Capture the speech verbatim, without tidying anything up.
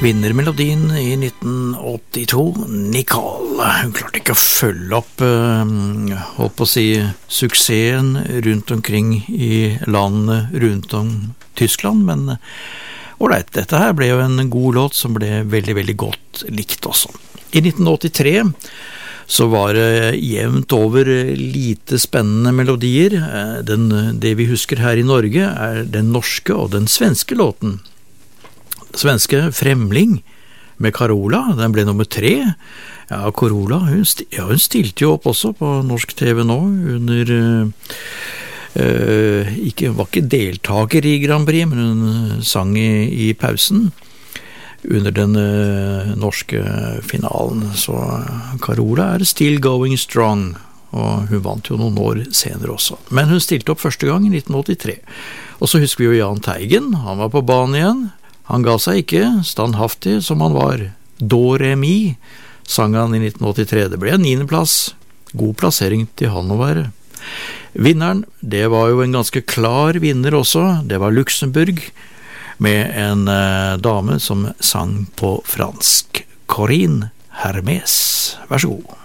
Vinnermelodien i nitten åttito, Nicole. Hun klarte ikke å følge opp, holdt på å si, suksessen rundt omkring i landene rundt om Tyskland, men ålreit, dette her ble jo en god låt som ble veldig, veldig godt likt også. I nitten åttitre så var det jevnt over lite spennende melodier. Den, det vi husker her i Norge er den norske og den svenske låten. Svenske Fremling med Carola, den ble nummer tre. Ja, Carola, hun, sti, ja, hun stilte jo opp også på norsk T V nå, under, øh, ikke, var ikke deltaker i Grand Prix, men hun sang i, i pausen under den øh, norske finalen. Så Carola er still going strong, og hun vant jo noen år senere også. Men hun stilte opp første gang i nitten åttitre. Og så husker vi jo Jahn Teigen, han var på banen igjen. Han ga seg ikke, standhaftig som han var. Do Re Mi sang han i nitten åttitre. Det ble en niende plass. God plassering til han å være. Vinneren, det var jo en ganske klar vinner også. Det var Luxembourg, med en eh, dame som sang på fransk. Corinne Hermès. Vær så god.